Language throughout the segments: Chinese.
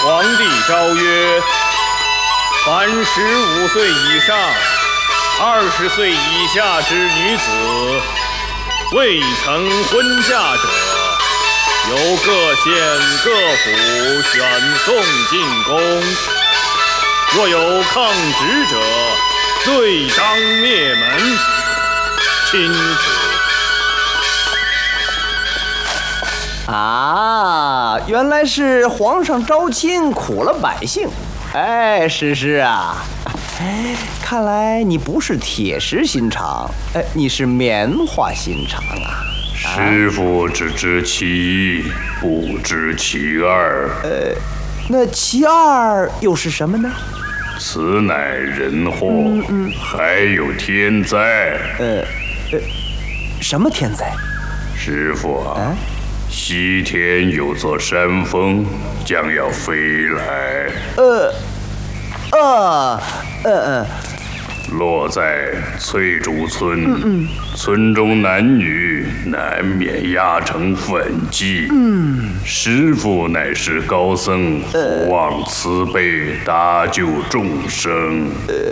皇帝诏曰：凡15岁以上、20岁以下之女子，未曾婚嫁者，由各县各府选送进宫。若有抗旨者，罪当灭门。钦此。 啊，原来是皇上招亲苦了百姓。哎，诗诗啊，看来你不是铁石心肠，你是棉花心肠啊。 师傅只知其一，不知其二。 那其二又是什么呢？ 此乃人祸，还有天灾。 什么天灾？ 师傅啊，西天有座山峰，将要飞来。落在翠竹村，村中男女难免压成粉剂。师父乃是高僧，不忘慈悲，搭救众生。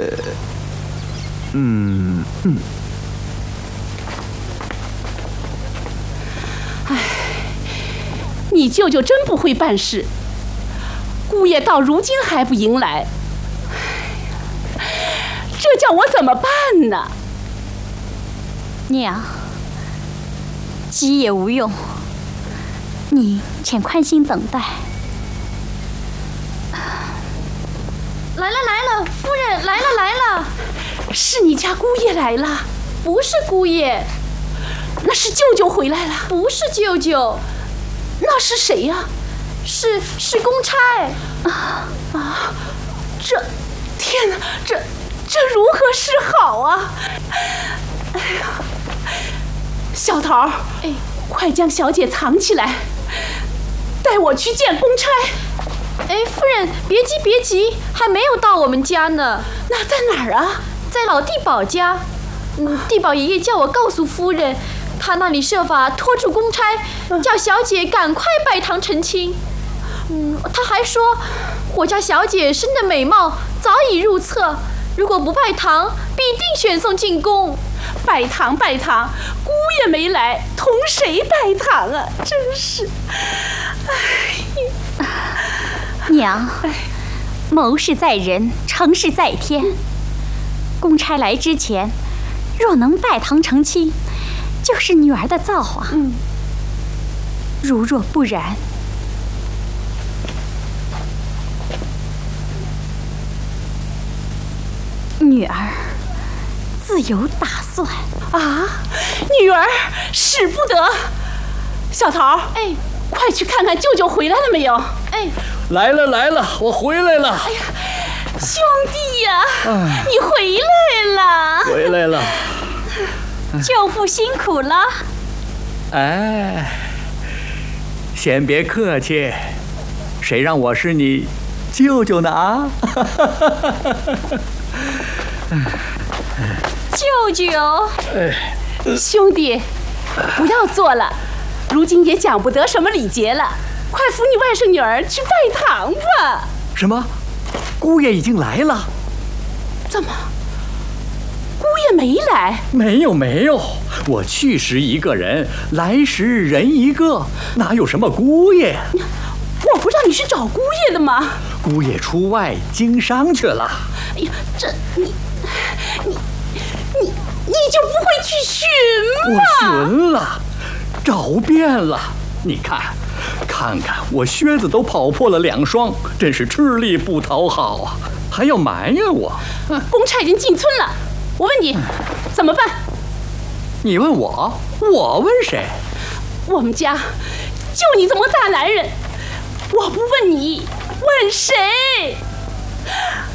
你舅舅真不会办事，姑爷到如今还不迎来，这叫我怎么办呢？ 娘，急也无用，你请宽心等待。 来了，夫人来了。 是你家姑爷来了？ 不是姑爷， 那是舅舅回来了。 不是舅舅， 那是谁呀？ 是公差。 天哪，这如何是好啊？哎呀，小桃，快将小姐藏起来，带我去见公差。 夫人，别急，还没有到我们家呢。 那在哪儿啊？ 在老地保家。地保爷爷叫我告诉夫人，他那里设法拖住公差，叫小姐赶快拜堂成亲。他还说，我家小姐生得美貌，早已入册，如果不拜堂，必定选送进宫。 拜堂，姑爷没来，同谁拜堂啊？真是， 娘，谋事在人，成事在天。公差来之前，若能拜堂成亲，就是女儿的造化。如若不然，女儿自有打算。 女儿使不得。小桃，快去看看舅舅回来了没有？ 来了，我回来了。 哎呀，兄弟呀，你回来了。 舅父辛苦了。 先别客气，谁让我是你舅舅呢啊？ 舅舅， 兄弟，不要做了，如今也讲不得什么礼节了，快扶你外甥女儿去拜堂吧。 什么？姑爷已经来了？ 怎么？姑爷没来？ 没有，我去时一个人，来时人一个，哪有什么姑爷？ 我不知道你是找姑爷的吗？ 姑爷出外经商去了。 哎呀，这你就不会去寻吗？ 我寻了，找遍了。你看我靴子都跑破了2双，真是吃力不讨好啊！还要埋怨我？ 公差已经进村了，我问你，怎么办？ 你问我，我问谁？ 我们家就你这么大男人，我不问你，问谁？